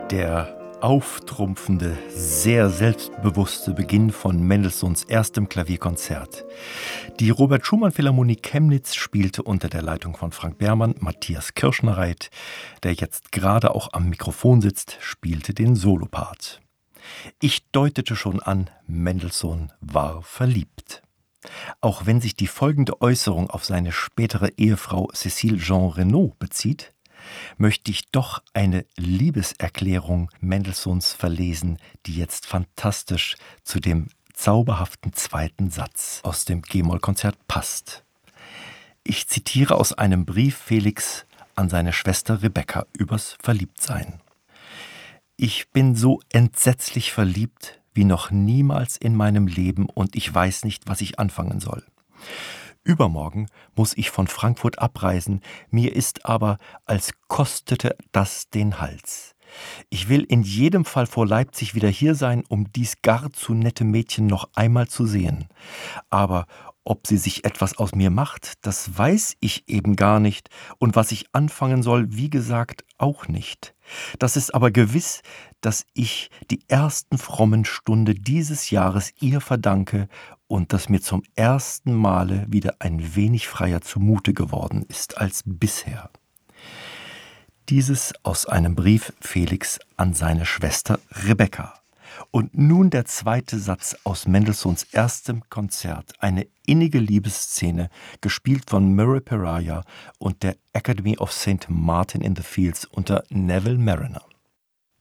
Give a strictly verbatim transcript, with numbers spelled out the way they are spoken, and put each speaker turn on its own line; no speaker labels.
Der auftrumpfende, sehr selbstbewusste Beginn von Mendelssohns erstem Klavierkonzert. Die Robert-Schumann-Philharmonie Chemnitz spielte unter der Leitung von Frank Behrmann. Matthias Kirschnereit, der jetzt gerade auch am Mikrofon sitzt, spielte den Solopart. Ich deutete schon an, Mendelssohn war verliebt. Auch wenn sich die folgende Äußerung auf seine spätere Ehefrau Cécile Jean Renaud bezieht, möchte ich doch eine Liebeserklärung Mendelssohns verlesen, die jetzt fantastisch zu dem zauberhaften zweiten Satz aus dem G-Moll-Konzert passt. Ich zitiere aus einem Brief Felix an seine Schwester Rebecca übers Verliebtsein. Ich bin so entsetzlich verliebt wie noch niemals in meinem Leben und ich weiß nicht, was ich anfangen soll. Übermorgen muss ich von Frankfurt abreisen, mir ist aber, als kostete das den Hals. Ich will in jedem Fall vor Leipzig wieder hier sein, um dies gar zu nette Mädchen noch einmal zu sehen. Aber ob sie sich etwas aus mir macht, das weiß ich eben gar nicht, und was ich anfangen soll, wie gesagt, auch nicht. Das ist aber gewiss, dass ich die ersten frommen Stunde dieses Jahres ihr verdanke und dass mir zum ersten Male wieder ein wenig freier zumute geworden ist als bisher. Dieses aus einem Brief Felix an seine Schwester Rebecca. Und nun der zweite Satz aus Mendelssohns erstem Konzert, eine innige Liebesszene, gespielt von Murray Peraja und der Academy of Saint Martin in the Fields unter Neville Marriner.